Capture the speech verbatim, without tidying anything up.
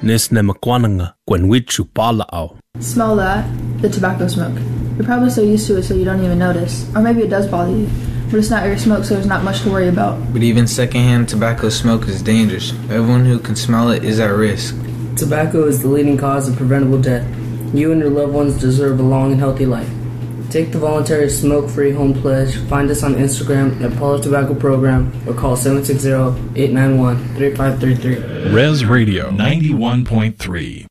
nis ne makwananga when wichu pala au. Smell that? The tobacco smoke. You're probably so used to it so you don't even notice. Or maybe it does bother you. But it's not your smoke, so there's not much to worry about. But even secondhand tobacco smoke is dangerous. Everyone who can smell it is at risk. Tobacco is the leading cause of preventable death. You and your loved ones deserve a long and healthy life. Take the voluntary smoke-free home pledge. Find us on Instagram at Palo Tobacco Program or call seven six zero, eight nine one, three five three three. Res Radio ninety-one point three.